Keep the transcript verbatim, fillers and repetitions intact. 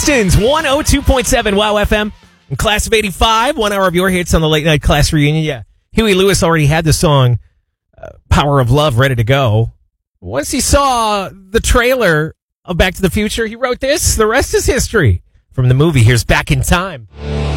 Houston's one oh two point seven Wow F M. And Class of eighty-five, one hour of your hits on the late night class reunion. Yeah, Huey Lewis already had the song uh, Power of Love ready to go. Once he saw the trailer of Back to the Future, he wrote this. The rest is history. From the movie, here's Back in Time.